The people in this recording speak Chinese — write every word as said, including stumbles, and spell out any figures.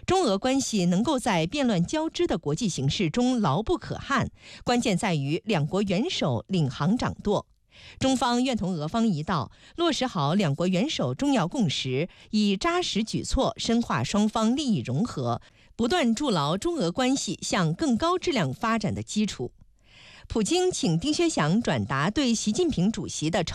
中俄关系能够在变乱交织的国际形势中牢不可撼，关键在于两国元首领航掌舵。中方愿同俄方一道，落实好两国元首重要共识，以扎实举措深化双方利益融合，不断筑牢中俄关系向更高质量发展的基础。普京请丁薛祥转达对习近平主席的诚